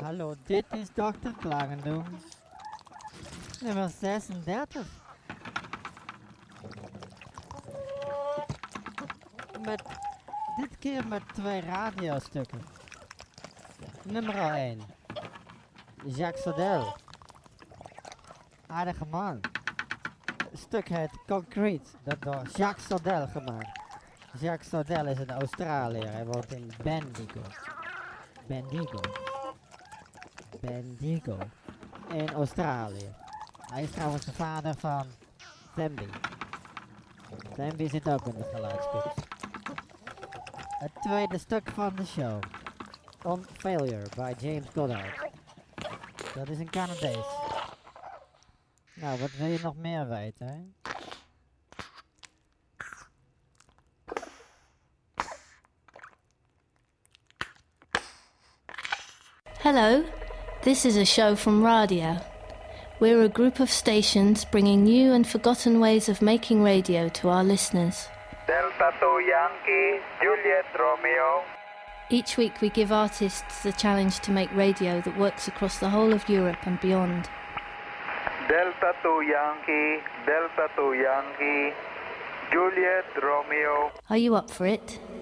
Hallo, dit is Dr. Klangendoen. Nummer 36. Dit keer met 2 radiostukken. Nummer 1. Jacques Sodel. Aardige man. Het stuk heet Concrete, dat door Jacques Sodel gemaakt. Jacques Sodel is een Australiër, hij woont in Bendigo in Australië. Hij is trouwens de vader van Thembi. Thembi zit ook in de geluidskurs. Het tweede stuk van de show. On Failure by James Goddard. Dat is een Canadees. Nou, wat wil je nog meer weten, hè? Hello, this is a show from Radio. We're a group of stations bringing new and forgotten ways of making radio to our listeners. Delta 2 Yankee, Juliet Romeo. Each week we give artists the challenge to make radio that works across the whole of Europe and beyond. Delta 2 Yankee, Delta 2 Yankee, Juliet Romeo. Are you up for it?